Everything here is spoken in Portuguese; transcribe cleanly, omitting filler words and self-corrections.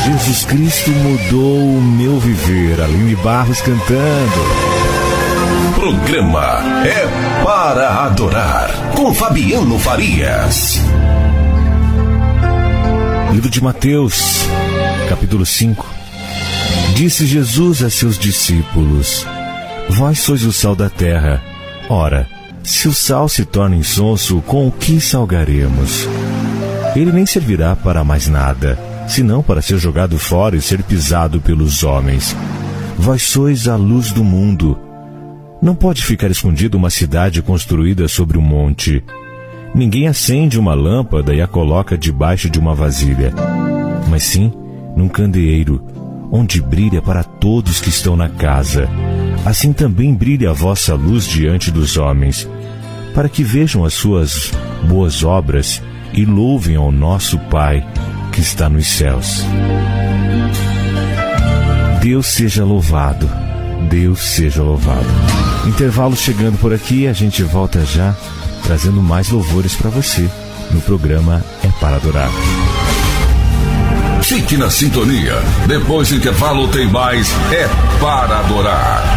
Jesus Cristo mudou o meu viver. Aline Barros cantando. Programa É Para Adorar, com Fabiano Farias. Livro de Mateus, capítulo 5. Disse Jesus a seus discípulos: Vós sois o sal da terra. Ora, se o sal se torna insonso, com o que salgaremos? Ele nem servirá para mais nada, senão para ser jogado fora e ser pisado pelos homens. Vós sois a luz do mundo. Não pode ficar escondida uma cidade construída sobre um monte. Ninguém acende uma lâmpada e a coloca debaixo de uma vasilha, mas sim num candeeiro, onde brilha para todos que estão na casa. Assim também brilha a vossa luz diante dos homens, para que vejam as suas boas obras e louvem ao nosso Pai que está nos céus. Deus seja louvado. Deus seja louvado. Intervalo chegando por aqui, a gente volta já, trazendo mais louvores para você no programa É Para Adorar. Fique na sintonia. Depois do intervalo tem mais É Para Adorar.